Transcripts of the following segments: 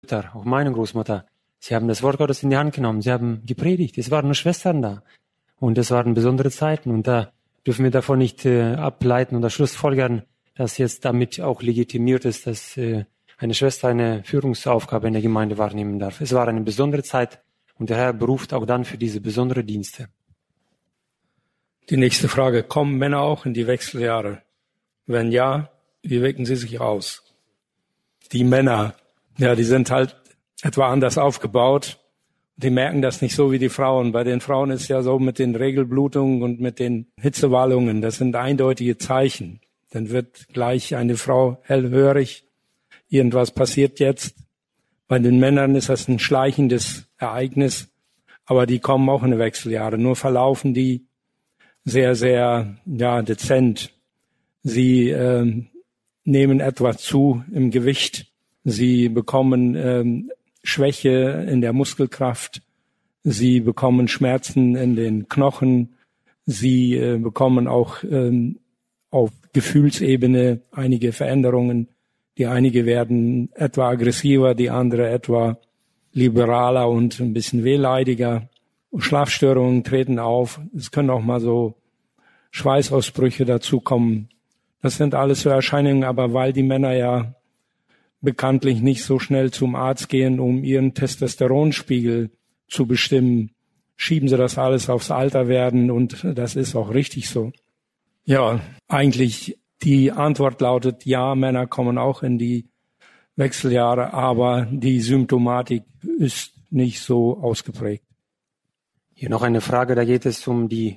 auch meine Großmutter, sie haben das Wort Gottes in die Hand genommen, sie haben gepredigt, es waren nur Schwestern da. Und es waren besondere Zeiten und da dürfen wir davon nicht ableiten oder schlussfolgern, dass jetzt damit auch legitimiert ist, dass eine Schwester eine Führungsaufgabe in der Gemeinde wahrnehmen darf. Es war eine besondere Zeit und der Herr beruft auch dann für diese besonderen Dienste. Die nächste Frage, kommen Männer auch in die Wechseljahre? Wenn ja, wie wirken sie sich aus? Die Männer, ja, die sind halt etwa anders aufgebaut. Die merken das nicht so wie die Frauen. Bei den Frauen ist ja so mit den Regelblutungen und mit den Hitzewallungen, das sind eindeutige Zeichen. Dann wird gleich eine Frau hellhörig, irgendwas passiert jetzt. Bei den Männern ist das ein schleichendes Ereignis, aber die kommen auch in die Wechseljahre. Nur verlaufen die sehr, sehr dezent. Sie nehmen etwas zu im Gewicht. Sie bekommen Schwäche in der Muskelkraft. Sie bekommen Schmerzen in den Knochen. Sie bekommen auch auf Gefühlsebene einige Veränderungen. Die einige werden etwa aggressiver, die andere etwa liberaler und ein bisschen wehleidiger. Schlafstörungen treten auf. Es können auch mal so Schweißausbrüche dazukommen. Das sind alles so Erscheinungen, aber weil die Männer ja bekanntlich nicht so schnell zum Arzt gehen, um ihren Testosteronspiegel zu bestimmen, schieben sie das alles aufs Alter werden und das ist auch richtig so. Ja, eigentlich die Antwort lautet, ja, Männer kommen auch in die Wechseljahre, aber die Symptomatik ist nicht so ausgeprägt. Hier noch eine Frage, da geht es um die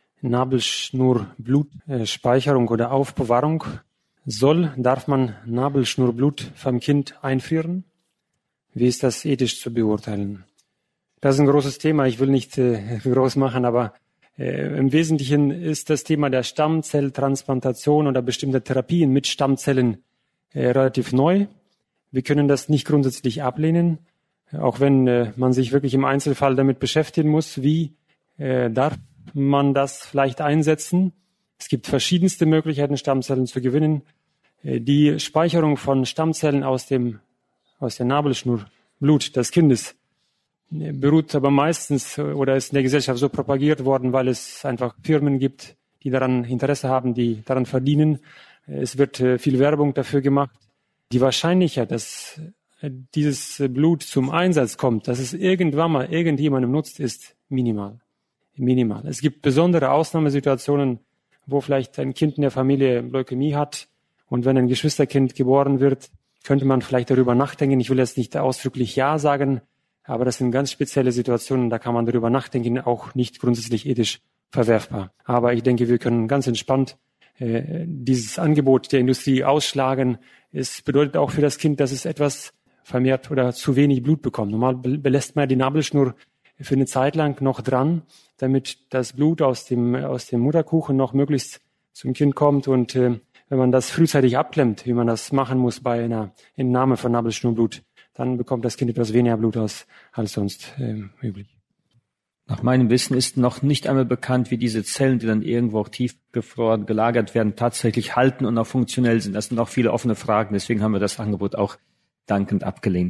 Nabelschnurblutspeicherung oder Aufbewahrung. Darf man Nabelschnurblut vom Kind einfrieren? Wie ist das ethisch zu beurteilen? Das ist ein großes Thema, ich will nicht groß machen, aber im Wesentlichen ist das Thema der Stammzelltransplantation oder bestimmter Therapien mit Stammzellen relativ neu. Wir können das nicht grundsätzlich ablehnen, auch wenn man sich wirklich im Einzelfall damit beschäftigen muss, wie darf man das vielleicht einsetzen. Es gibt verschiedenste Möglichkeiten, Stammzellen zu gewinnen. Die Speicherung von Stammzellen aus der Nabelschnurblut des Kindes beruht aber meistens oder ist in der Gesellschaft so propagiert worden, weil es einfach Firmen gibt, die daran Interesse haben, die daran verdienen. Es wird viel Werbung dafür gemacht. Die Wahrscheinlichkeit, dass dieses Blut zum Einsatz kommt, dass es irgendwann mal irgendjemandem nutzt, ist minimal. Minimal. Es gibt besondere Ausnahmesituationen, wo vielleicht ein Kind in der Familie Leukämie hat und wenn ein Geschwisterkind geboren wird, könnte man vielleicht darüber nachdenken. Ich will jetzt nicht ausdrücklich Ja sagen, aber das sind ganz spezielle Situationen, da kann man darüber nachdenken, auch nicht grundsätzlich ethisch verwerfbar. Aber ich denke, wir können ganz entspannt dieses Angebot der Industrie ausschlagen. Es bedeutet auch für das Kind, dass es etwas vermehrt oder zu wenig Blut bekommt. Normal belässt man die Nabelschnur für eine Zeit lang noch dran, damit das Blut aus dem Mutterkuchen noch möglichst zum Kind kommt. Und wenn man das frühzeitig abklemmt, wie man das machen muss bei einer Entnahme von Nabelschnurblut, dann bekommt das Kind etwas weniger Blut als sonst üblich. Nach meinem Wissen ist noch nicht einmal bekannt, wie diese Zellen, die dann irgendwo auch tiefgefroren gelagert werden, tatsächlich halten und auch funktionell sind. Das sind auch viele offene Fragen. Deswegen haben wir das Angebot auch dankend abgelehnt.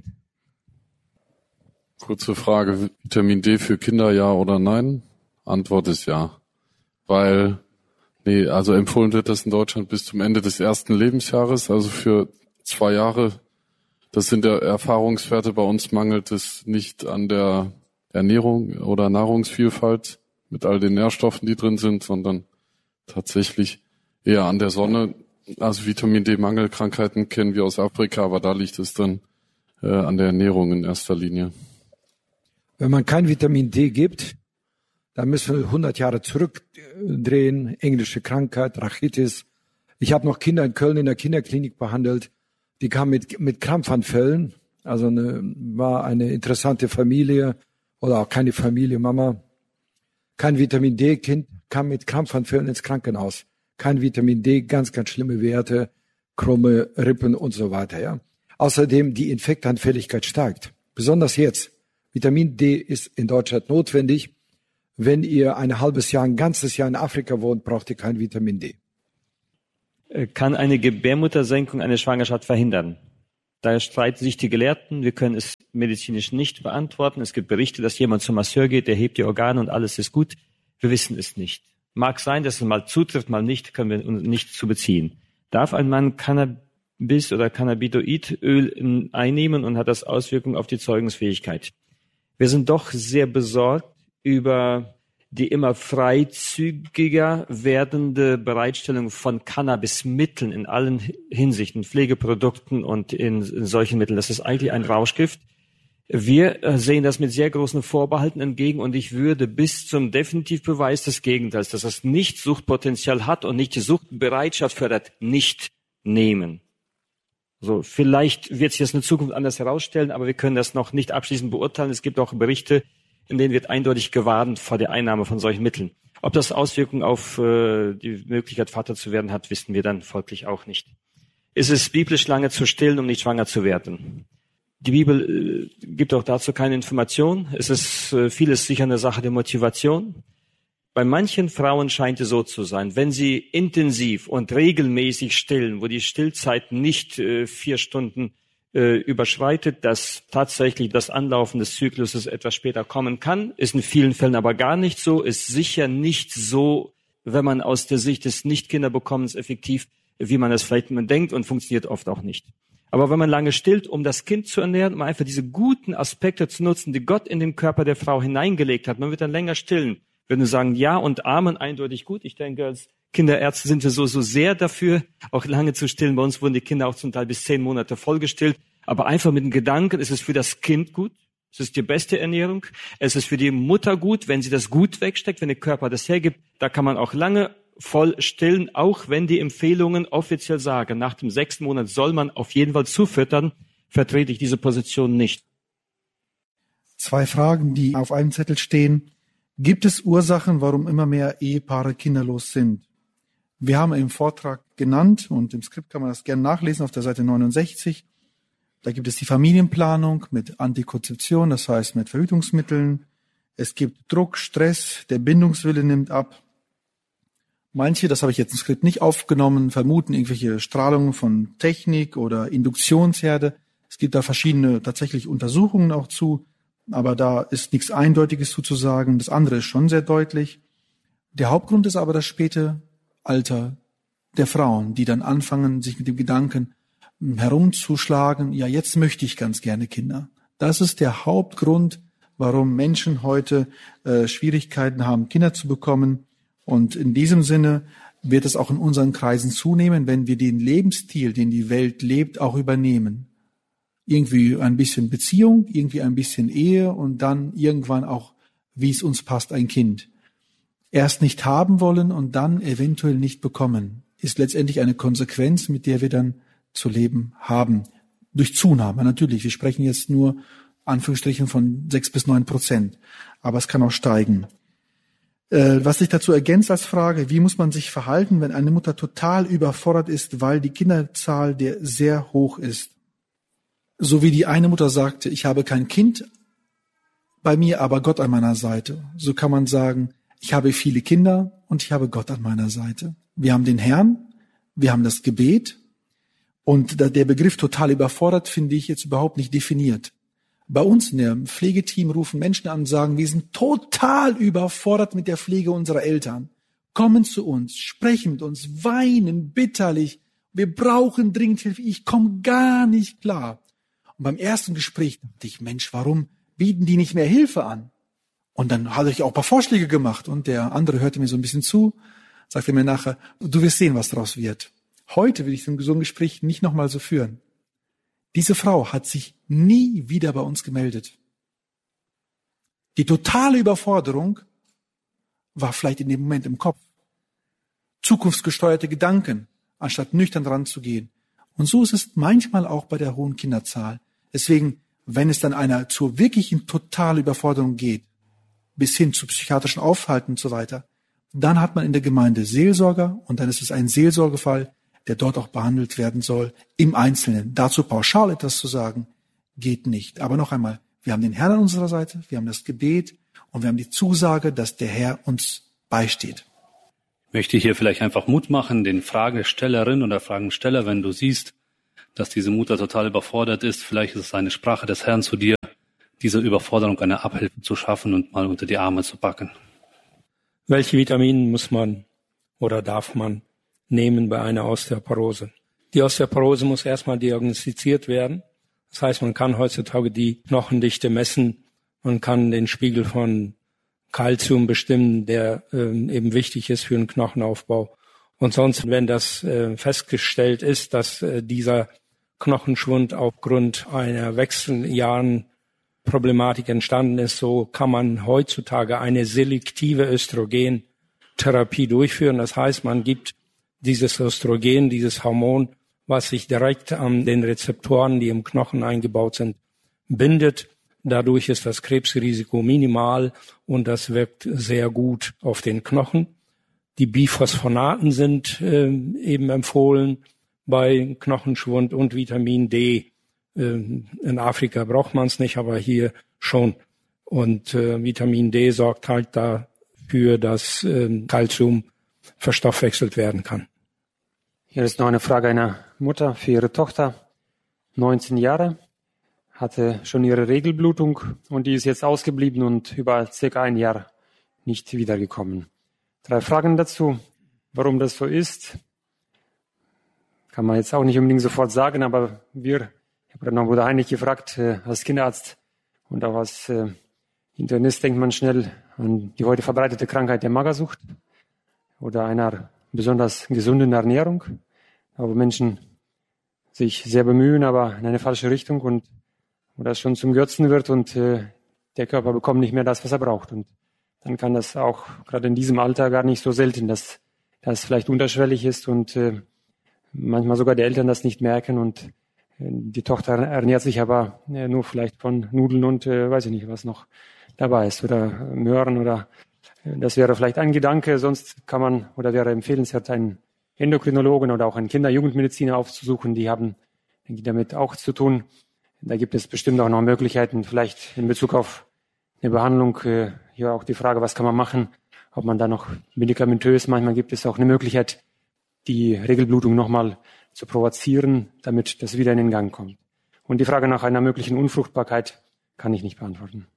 Kurze Frage, Vitamin D für Kinder, ja oder nein? Antwort ist ja. Also empfohlen wird das in Deutschland bis zum Ende des ersten Lebensjahres, also für 2 Jahre. Das sind ja Erfahrungswerte. Bei uns mangelt es nicht an der Ernährung oder Nahrungsvielfalt mit all den Nährstoffen, die drin sind, sondern tatsächlich eher an der Sonne. Also Vitamin D-Mangelkrankheiten kennen wir aus Afrika, aber da liegt es dann an der Ernährung in erster Linie. Wenn man kein Vitamin D gibt, dann müssen wir 100 Jahre zurückdrehen. Englische Krankheit, Rachitis. Ich habe noch Kinder in Köln in der Kinderklinik behandelt. Die kamen mit Krampfanfällen. Also war eine interessante Familie oder auch keine Familie, Mama. Kein Vitamin D, Kind kam mit Krampfanfällen ins Krankenhaus. Kein Vitamin D, ganz, ganz schlimme Werte, krumme Rippen und so weiter. Ja. Außerdem die Infektanfälligkeit steigt. Besonders jetzt. Vitamin D ist in Deutschland notwendig. Wenn ihr ein ganzes Jahr in Afrika wohnt, braucht ihr kein Vitamin D. Kann eine Gebärmuttersenkung eine Schwangerschaft verhindern? Da streiten sich die Gelehrten. Wir können es medizinisch nicht beantworten. Es gibt Berichte, dass jemand zum Masseur geht, der hebt die Organe und alles ist gut. Wir wissen es nicht. Mag sein, dass es mal zutrifft, mal nicht, können wir uns nicht zu beziehen. Darf ein Mann Cannabis oder Cannabidoidöl einnehmen und hat das Auswirkungen auf die Zeugungsfähigkeit? Wir sind doch sehr besorgt über die immer freizügiger werdende Bereitstellung von Cannabismitteln in allen Hinsichten, Pflegeprodukten und in solchen Mitteln. Das ist eigentlich ein Rauschgift. Wir sehen das mit sehr großen Vorbehalten entgegen und ich würde bis zum Definitivbeweis des Gegenteils, dass das nicht Suchtpotenzial hat und nicht die Suchtbereitschaft fördert, nicht nehmen. So, vielleicht wird sich das in der Zukunft anders herausstellen, aber wir können das noch nicht abschließend beurteilen. Es gibt auch Berichte, in denen wird eindeutig gewarnt vor der Einnahme von solchen Mitteln. Ob das Auswirkungen auf die Möglichkeit, Vater zu werden hat, wissen wir dann folglich auch nicht. Ist es biblisch, lange zu stillen, um nicht schwanger zu werden? Die Bibel gibt auch dazu keine Information. Es ist vieles sicher eine Sache der Motivation. Bei manchen Frauen scheint es so zu sein, wenn sie intensiv und regelmäßig stillen, wo die Stillzeit nicht 4 Stunden überschreitet, dass tatsächlich das Anlaufen des Zykluses etwas später kommen kann, ist in vielen Fällen aber gar nicht so, ist sicher nicht so, wenn man aus der Sicht des Nicht-Kinderbekommens effektiv, wie man es vielleicht denkt und funktioniert oft auch nicht. Aber wenn man lange stillt, um das Kind zu ernähren, um einfach diese guten Aspekte zu nutzen, die Gott in den Körper der Frau hineingelegt hat, man wird dann länger stillen. Würden wir sagen, ja und Amen, eindeutig gut. Ich denke, als Kinderärzte sind wir so sehr dafür, auch lange zu stillen. Bei uns wurden die Kinder auch zum Teil bis 10 Monate vollgestillt. Aber einfach mit dem Gedanken, es ist für das Kind gut, es ist die beste Ernährung, es ist für die Mutter gut, wenn sie das gut wegsteckt, wenn der Körper das hergibt. Da kann man auch lange voll stillen, auch wenn die Empfehlungen offiziell sagen, nach dem 6. Monat soll man auf jeden Fall zufüttern, vertrete ich diese Position nicht. 2 Fragen, die auf einem Zettel stehen. Gibt es Ursachen, warum immer mehr Ehepaare kinderlos sind? Wir haben im Vortrag genannt und im Skript kann man das gerne nachlesen auf der Seite 69. Da gibt es die Familienplanung mit Antikonzeption, das heißt mit Verhütungsmitteln. Es gibt Druck, Stress, der Bindungswille nimmt ab. Manche, das habe ich jetzt im Skript nicht aufgenommen, vermuten irgendwelche Strahlungen von Technik oder Induktionsherde. Es gibt da verschiedene tatsächlich Untersuchungen auch zu, aber da ist nichts Eindeutiges zu sagen. Das andere ist schon sehr deutlich. Der Hauptgrund ist aber das späte Alter der Frauen, die dann anfangen, sich mit dem Gedanken herumzuschlagen, ja, jetzt möchte ich ganz gerne Kinder. Das ist der Hauptgrund, warum Menschen heute Schwierigkeiten haben, Kinder zu bekommen. Und in diesem Sinne wird es auch in unseren Kreisen zunehmen, wenn wir den Lebensstil, den die Welt lebt, auch übernehmen. Irgendwie ein bisschen Beziehung, irgendwie ein bisschen Ehe und dann irgendwann auch, wie es uns passt, ein Kind. Erst nicht haben wollen und dann eventuell nicht bekommen, ist letztendlich eine Konsequenz, mit der wir dann zu leben haben. Durch Zunahme, natürlich. Wir sprechen jetzt nur, Anführungsstrichen, von 6-9%. Aber es kann auch steigen. Was sich dazu ergänzt als Frage, wie muss man sich verhalten, wenn eine Mutter total überfordert ist, weil die Kinderzahl sehr hoch ist? So wie die eine Mutter sagte, ich habe kein Kind bei mir, aber Gott an meiner Seite. So kann man sagen, ich habe viele Kinder und ich habe Gott an meiner Seite. Wir haben den Herrn, wir haben das Gebet und der Begriff total überfordert finde ich jetzt überhaupt nicht definiert. Bei uns in dem Pflegeteam rufen Menschen an und sagen, wir sind total überfordert mit der Pflege unserer Eltern. Kommen zu uns, sprechen mit uns, weinen bitterlich. Wir brauchen dringend Hilfe. Ich komme gar nicht klar. Und beim ersten Gespräch dachte ich, Mensch, warum bieten die nicht mehr Hilfe an? Und dann hatte ich auch ein paar Vorschläge gemacht. Und der andere hörte mir so ein bisschen zu, sagte mir nachher, du wirst sehen, was daraus wird. Heute will ich so ein Gespräch nicht nochmal so führen. Diese Frau hat sich nie wieder bei uns gemeldet. Die totale Überforderung war vielleicht in dem Moment im Kopf. Zukunftsgesteuerte Gedanken, anstatt nüchtern dran zu gehen. Und so ist es manchmal auch bei der hohen Kinderzahl. Deswegen, wenn es dann einer zur wirklichen totalen Überforderung geht, bis hin zu psychiatrischen Aufhalten und so weiter, dann hat man in der Gemeinde Seelsorger und dann ist es ein Seelsorgefall, der dort auch behandelt werden soll, im Einzelnen. Dazu pauschal etwas zu sagen, geht nicht. Aber noch einmal, wir haben den Herrn an unserer Seite, wir haben das Gebet und wir haben die Zusage, dass der Herr uns beisteht. Ich möchte hier vielleicht einfach Mut machen, den Fragestellerinnen oder Fragensteller, wenn du siehst, dass diese Mutter total überfordert ist. Vielleicht ist es eine Sprache des Herrn zu dir, diese Überforderung eine Abhilfe zu schaffen und mal unter die Arme zu packen. Welche Vitamine muss man oder darf man nehmen bei einer Osteoporose? Die Osteoporose muss erstmal diagnostiziert werden. Das heißt, man kann heutzutage die Knochendichte messen. Man kann den Spiegel von Kalzium bestimmen, der eben wichtig ist für den Knochenaufbau. Und sonst, wenn das festgestellt ist, dass dieser Knochenschwund aufgrund einer Wechseljahrenproblematik entstanden ist, so kann man heutzutage eine selektive Östrogentherapie durchführen. Das heißt, man gibt dieses Östrogen, dieses Hormon, was sich direkt an den Rezeptoren, die im Knochen eingebaut sind, bindet. Dadurch ist das Krebsrisiko minimal und das wirkt sehr gut auf den Knochen. Die Biphosphonaten sind eben empfohlen bei Knochenschwund und Vitamin D. In Afrika braucht man es nicht, aber hier schon. Und Vitamin D sorgt halt dafür, dass Kalzium verstoffwechselt werden kann. Hier ist noch eine Frage einer Mutter für ihre Tochter, 19 Jahre, hatte schon ihre Regelblutung und die ist jetzt ausgeblieben und über circa ein Jahr nicht wiedergekommen. 3 Fragen dazu, warum das so ist. Kann man jetzt auch nicht unbedingt sofort sagen, aber ich habe noch Bruder Heinrich gefragt, als Kinderarzt und auch als Internist denkt man schnell an die heute verbreitete Krankheit der Magersucht oder einer besonders gesunden Ernährung, wo Menschen sich sehr bemühen, aber in eine falsche Richtung und wo das schon zum Götzen wird und der Körper bekommt nicht mehr das, was er braucht. Und dann kann das auch gerade in diesem Alter gar nicht so selten, dass das vielleicht unterschwellig ist und manchmal sogar die Eltern das nicht merken und die Tochter ernährt sich aber nur vielleicht von Nudeln und weiß ich nicht, was noch dabei ist oder Möhren oder das wäre vielleicht ein Gedanke, sonst kann man oder wäre empfehlenswert, einen Endokrinologen oder auch einen Kinder-Jugendmediziner aufzusuchen, die haben damit auch zu tun. Da gibt es bestimmt auch noch Möglichkeiten, vielleicht in Bezug auf eine Behandlung, hier auch die Frage, was kann man machen, ob man da noch medikamentös, manchmal gibt es auch eine Möglichkeit, die Regelblutung nochmal zu provozieren, damit das wieder in den Gang kommt. Und die Frage nach einer möglichen Unfruchtbarkeit kann ich nicht beantworten.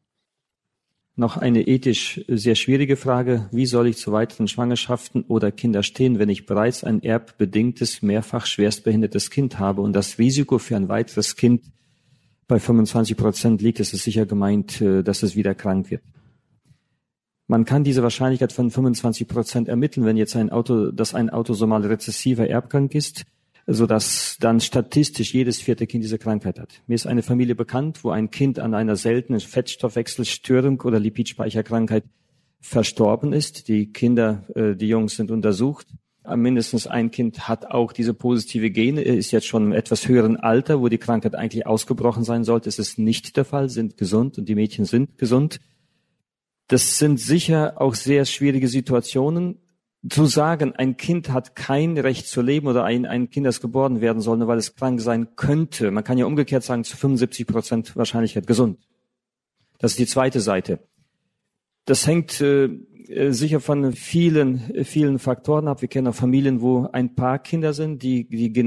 Noch eine ethisch sehr schwierige Frage. Wie soll ich zu weiteren Schwangerschaften oder Kinder stehen, wenn ich bereits ein erbbedingtes, mehrfach schwerstbehindertes Kind habe und das Risiko für ein weiteres Kind bei 25% liegt? Es ist sicher gemeint, dass es wieder krank wird. Man kann diese Wahrscheinlichkeit von 25% ermitteln, wenn jetzt ein autosomal rezessiver Erbgang ist, sodass dann statistisch jedes 4. Kind diese Krankheit hat. Mir ist eine Familie bekannt, wo ein Kind an einer seltenen Fettstoffwechselstörung oder Lipidspeicherkrankheit verstorben ist. Die Jungs sind untersucht. Mindestens ein Kind hat auch diese positive Gene, ist jetzt schon im etwas höheren Alter, wo die Krankheit eigentlich ausgebrochen sein sollte. Es ist nicht der Fall, sind gesund und die Mädchen sind gesund. Das sind sicher auch sehr schwierige Situationen. Zu sagen, ein Kind hat kein Recht zu leben oder ein Kind, das geboren werden soll, nur weil es krank sein könnte. Man kann ja umgekehrt sagen, zu 75% Wahrscheinlichkeit gesund. Das ist die zweite Seite. Das hängt sicher von vielen Faktoren ab. Wir kennen auch Familien, wo ein paar Kinder sind, die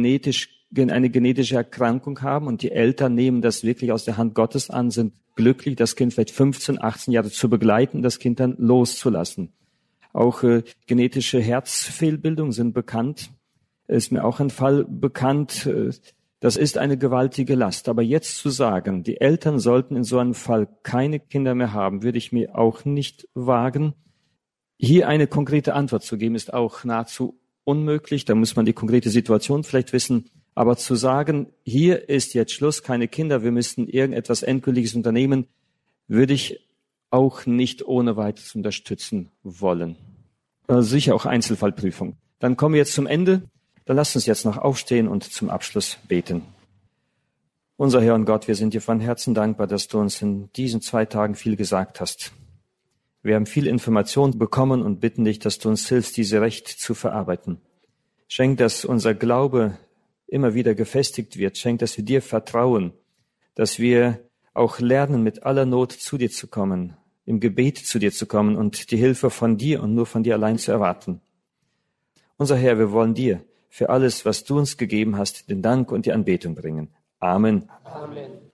eine genetische Erkrankung haben und die Eltern nehmen das wirklich aus der Hand Gottes an, sind glücklich, das Kind vielleicht 15, 18 Jahre zu begleiten, das Kind dann loszulassen. Auch genetische Herzfehlbildungen sind bekannt. Ist mir auch ein Fall bekannt. Das ist eine gewaltige Last. Aber jetzt zu sagen, die Eltern sollten in so einem Fall keine Kinder mehr haben, würde ich mir auch nicht wagen. Hier eine konkrete Antwort zu geben, ist auch nahezu unmöglich. Da muss man die konkrete Situation vielleicht wissen. Aber zu sagen, hier ist jetzt Schluss, keine Kinder, wir müssten irgendetwas Endgültiges unternehmen, würde ich auch nicht ohne weiteres unterstützen wollen. Sicher auch Einzelfallprüfung. Dann kommen wir jetzt zum Ende. Dann lasst uns jetzt noch aufstehen und zum Abschluss beten. Unser Herr und Gott, wir sind dir von Herzen dankbar, dass du uns in diesen 2 Tagen viel gesagt hast. Wir haben viel Information bekommen und bitten dich, dass du uns hilfst, diese recht zu verarbeiten. Schenk, dass unser Glaube immer wieder gefestigt wird. Schenk, dass wir dir vertrauen, dass wir auch lernen, mit aller Not zu dir zu kommen, im Gebet zu dir zu kommen und die Hilfe von dir und nur von dir allein zu erwarten. Unser Herr, wir wollen dir für alles, was du uns gegeben hast, den Dank und die Anbetung bringen. Amen. Amen.